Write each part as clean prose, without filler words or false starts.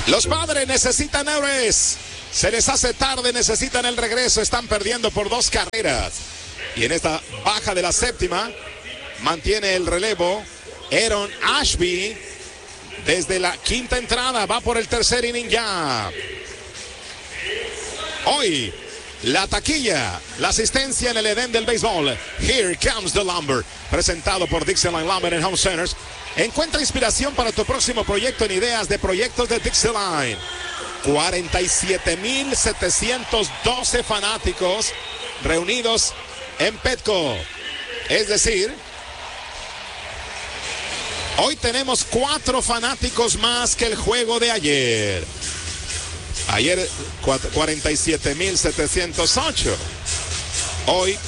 Los Padres necesitan héroes. Se les hace tarde, necesitan el regreso. Están perdiendo por 2 carreras. Y en esta baja de la séptima, mantiene el relevo Aaron Ashby. Desde la quinta entrada, va por el tercer inning ya. Hoy, la taquilla, la asistencia en el Edén del béisbol. Here comes the lumber. Presentado por Dixieline Lumber and Home Centers. Encuentra inspiración para tu próximo proyecto en ideas de proyectos de Dixieline. 47,712 fanáticos reunidos en Petco. Es decir, hoy tenemos 4 fanáticos más que el juego de ayer. Ayer 47,708. Hoy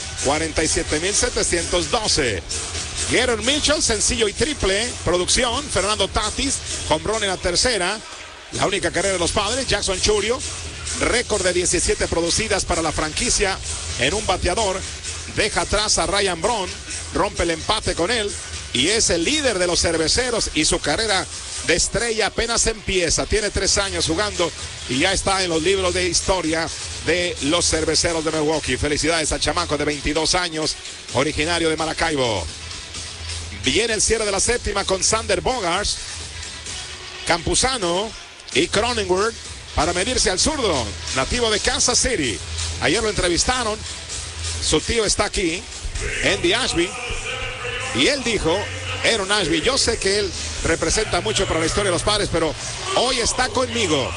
47,712. Gerald Mitchell, sencillo y triple. Producción, Fernando Tatis, jonrón en la tercera. La única carrera de los Padres. Jackson Chourio, récord de 17 producidas para la franquicia en un bateador. Deja atrás a Ryan Braun, rompe el empate con él y es el líder de los cerveceros, y su carrera de estrella apenas empieza. Tiene 3 años jugando y ya está en los libros de historia de los cerveceros de Milwaukee. Felicidades al chamaco de 22 años, originario de Maracaibo. Viene el cierre de la séptima con Sander Bogaerts, Campuzano y Cronenworth para medirse al zurdo, nativo de Kansas City. Ayer lo entrevistaron, su tío está aquí, Andy Ashby, y él dijo, Aaron Ashby, yo sé que él representa mucho para la historia de los Padres, pero hoy está conmigo.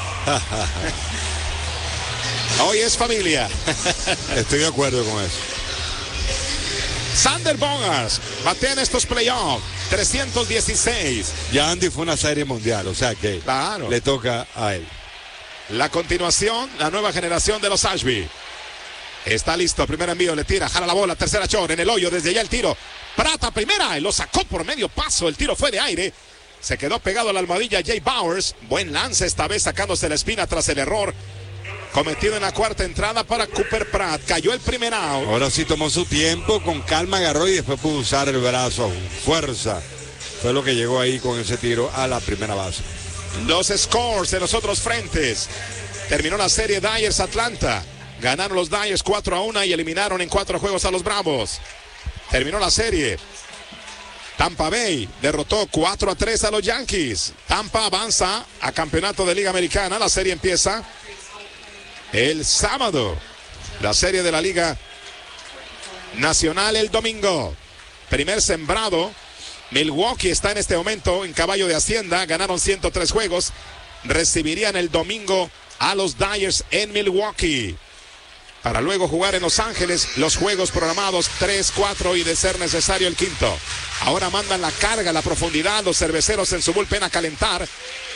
Hoy es familia. Estoy de acuerdo con eso. Sander Bogaerts batea en estos playoffs 316. Ya Andy fue una serie mundial, o sea que claro, le toca a él. La continuación, la nueva generación de los Ashby. Está listo, primer envío, le tira, jala la bola, tercera short, en el hoyo, desde allá el tiro. Prata primera, y lo sacó por medio paso, el tiro fue de aire. Se quedó pegado a la almohadilla Jay Bowers. Buen lance esta vez, sacándose la espina tras el error cometido en la cuarta entrada para Cooper Pratt. Cayó el primer out. Ahora sí tomó su tiempo, con calma agarró y después pudo usar el brazo. Fuerza. Fue lo que llegó ahí con ese tiro a la primera base. Los scores de los otros frentes. Terminó la serie Dyers-Atlanta. Ganaron los Dyers 4-1 y eliminaron en 4 juegos a los Bravos. Terminó la serie. Tampa Bay derrotó 4-3 a los Yankees. Tampa avanza a campeonato de Liga Americana. La serie empieza el sábado. La serie de la Liga Nacional el domingo. Primer sembrado. Milwaukee está en este momento en caballo de Hacienda. Ganaron 103 juegos. Recibirían el domingo a los Dyers en Milwaukee, para luego jugar en Los Ángeles los juegos programados 3, 4 y de ser necesario el quinto. Ahora mandan la carga, la profundidad, los cerveceros en su bullpen a calentar.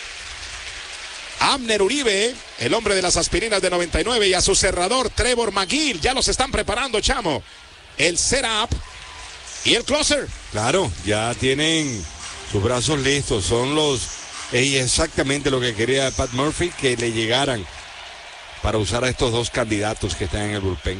Abner Uribe, el hombre de las aspirinas de 99, y a su cerrador Trevor McGill. Ya los están preparando, chamo. El setup y el closer. Claro, ya tienen sus brazos listos. Son los... Y exactamente lo que quería Pat Murphy, que le llegaran para usar a estos 2 candidatos que están en el bullpen.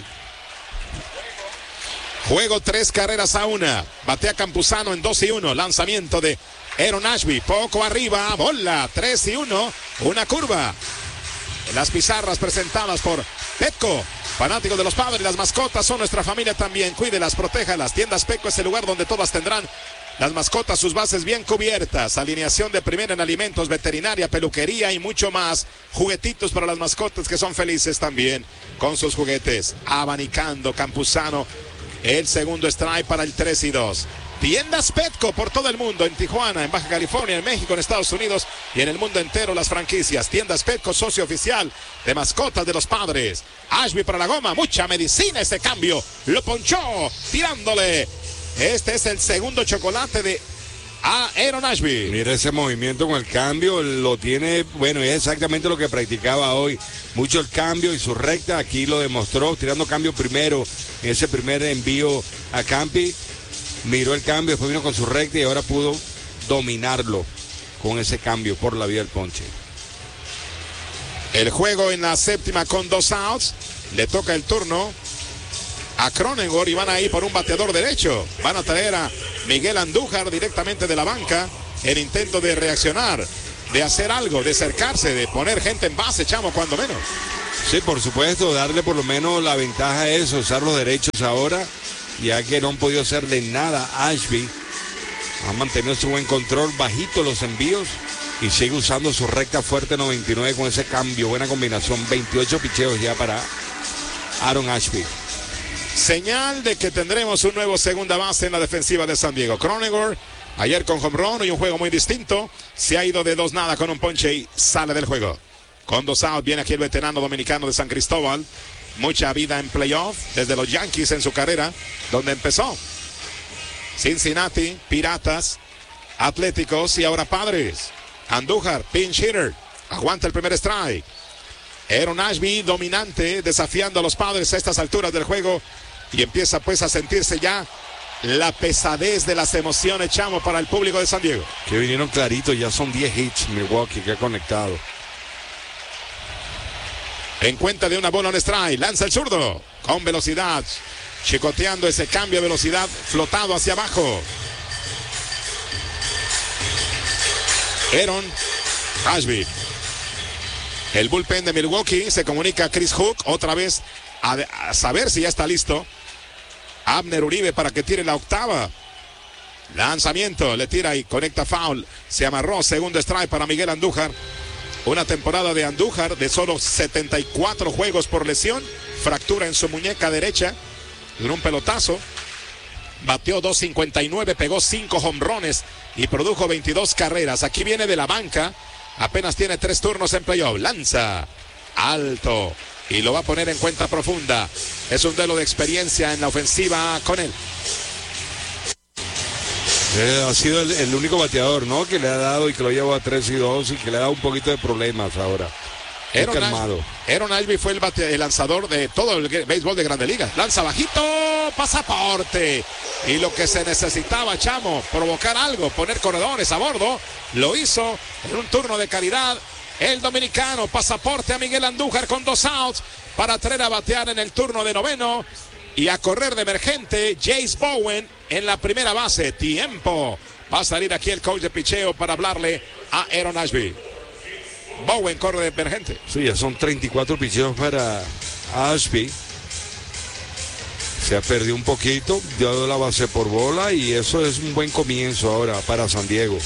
Juego 3 carreras a 1. Batea Campuzano en 2-1. Lanzamiento de Aaron Ashby. Poco arriba. Bola. 3-1. Una curva. Las pizarras presentadas por Petco. Fanáticos de los Padres. Las mascotas son nuestra familia también. Cuídelas, protéjalas. Tiendas Petco es el lugar donde todas tendrán las mascotas, sus bases bien cubiertas. Alineación de primera en alimentos, veterinaria, peluquería y mucho más. Juguetitos para las mascotas que son felices también con sus juguetes. Abanicando Campuzano. El segundo strike para el 3-2. Tiendas Petco por todo el mundo. En Tijuana, en Baja California, en México, en Estados Unidos y en el mundo entero las franquicias. Tiendas Petco, socio oficial de mascotas de los Padres. Ashby para la goma. Mucha medicina ese cambio. Lo ponchó tirándole. Este es el segundo chocolate de Aaron Ashby. Mira ese movimiento con el cambio, lo tiene, bueno, es exactamente lo que practicaba hoy. Mucho el cambio y su recta, aquí lo demostró, tirando cambio primero, en ese primer envío a Campi. Miró el cambio, después vino con su recta y ahora pudo dominarlo con ese cambio por la vía del ponche. El juego en la séptima con 2 outs. Le toca el turno a Cronenworth y van ahí por un bateador derecho. Van a traer a Miguel Andújar directamente de la banca en intento de reaccionar. de hacer algo, de acercarse, de poner gente en base, chamo, cuando menos. Sí, por supuesto, darle por lo menos la ventaja a eso, usar los derechos ahora, ya que no han podido hacerle nada a Ashby. Han mantenido su buen control, bajito los envíos y sigue usando su recta fuerte 99 con ese cambio, buena combinación, 28 picheos ya para Aaron Ashby. Señal de que tendremos un nuevo segunda base en la defensiva de San Diego. Cronenworth, ayer con home run y un juego muy distinto, se ha ido de 2-0 con un ponche y sale del juego. Con 2 outs viene aquí el veterano dominicano de San Cristóbal. Mucha vida en playoff desde los Yankees en su carrera, donde empezó. Cincinnati, Piratas, Atléticos y ahora Padres. Andújar, pinch hitter, aguanta el primer strike. Aaron Ashby dominante, desafiando a los Padres a estas alturas del juego. Y empieza pues a sentirse ya la pesadez de las emociones, chamo, para el público de San Diego. Que vinieron claritos, ya son 10 hits Milwaukee que ha conectado. En cuenta de una bola, un strike, lanza el zurdo con velocidad, chicoteando ese cambio de velocidad flotado hacia abajo. Aaron Ashby. El bullpen de Milwaukee se comunica a Chris Hook otra vez a saber si ya está listo. Abner Uribe para que tire la octava. Lanzamiento, le tira y conecta foul. Se amarró, segundo strike para Miguel Andújar. Una temporada de Andújar de solo 74 juegos por lesión. Fractura en su muñeca derecha. En un pelotazo. Bateó .259, pegó 5 jonrones y produjo 22 carreras. Aquí viene de la banca. Apenas tiene 3 turnos en playoff. Lanza alto y lo va a poner en cuenta profunda. Es un duelo de experiencia en la ofensiva con él. Ha sido el único bateador, ¿no? Que le ha dado y que lo lleva a 3-2 y que le ha dado un poquito de problemas ahora. Aaron Ashby fue el lanzador de todo el béisbol de Grandes Ligas. Lanza bajito, pasaporte. Y lo que se necesitaba, chamo, provocar algo, poner corredores a bordo. Lo hizo en un turno de calidad. El dominicano, pasaporte a Miguel Andújar con 2 outs para traer a batear en el turno de noveno. Y a correr de emergente, Jace Bowen en la primera base. Tiempo. Va a salir aquí el coach de picheo para hablarle a Aaron Ashby. Bowen corre de emergente. Sí, ya son 34 picheos para Ashby. Se ha perdido un poquito, dio la base por bola y eso es un buen comienzo ahora para San Diego.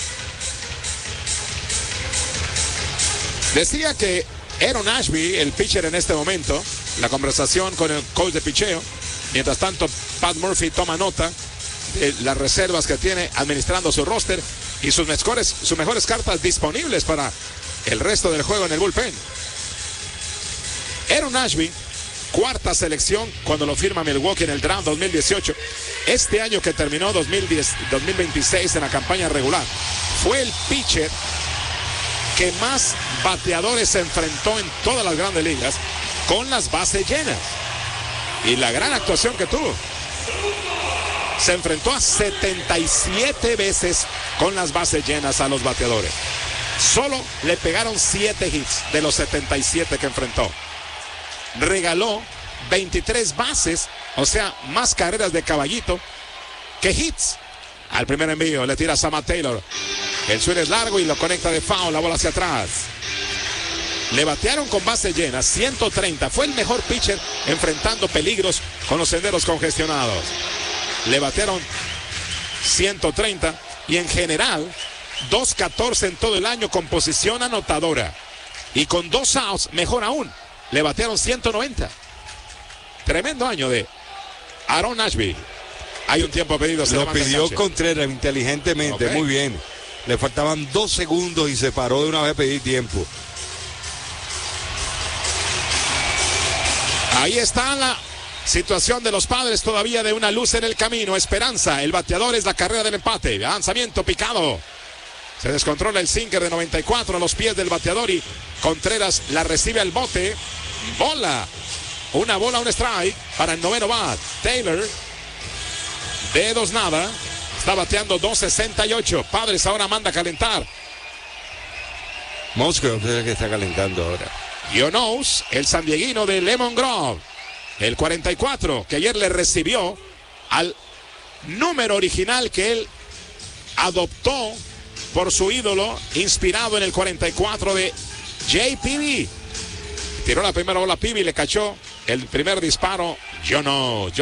Decía que Aaron Ashby, el pitcher en este momento, la conversación con el coach de picheo. Mientras tanto, Pat Murphy toma nota de las reservas que tiene administrando su roster y sus mejores cartas disponibles para el resto del juego en el bullpen. Aaron Ashby, cuarta selección cuando lo firma Milwaukee en el draft 2018. Este año que terminó 2026 en la campaña regular, fue el pitcher que más bateadores se enfrentó en todas las grandes ligas con las bases llenas. Y la gran actuación que tuvo. Se enfrentó a 77 veces con las bases llenas a los bateadores. Solo le pegaron 7 hits de los 77 que enfrentó. Regaló 23 bases, o sea, más carreras de caballito que hits. Al primer envío le tira a Sam Taylor. El swing es largo y lo conecta de foul, la bola hacia atrás. Le batearon con bases llenas, 130. Fue el mejor pitcher enfrentando peligros con los senderos congestionados. Le batearon 130 y en general 2.14 en todo el año con posición anotadora. Y con 2 outs, mejor aún, le batearon 190. Tremendo año de Aaron Ashby. Hay un tiempo pedido. Lo pidió Contreras inteligentemente, okay. Muy bien. Le faltaban 2 segundos y se paró de una vez a pedir tiempo. Ahí está la situación de los Padres, todavía de una luz en el camino. Esperanza, el bateador es la carrera del empate. Lanzamiento picado. Se descontrola el sinker de 94 a los pies del bateador y Contreras la recibe al bote. Bola. Una bola, un strike para el noveno bat. Taylor, de 2-0. Está bateando 2.68. Padres ahora manda a calentar. Musgrove es el que está calentando ahora. Yonos, el sandieguino de Lemon Grove, el 44, que ayer le recibió al número original que él adoptó por su ídolo, inspirado en el 44 de JPB. Tiró la primera bola Pibi, le cachó el primer disparo. Yo no.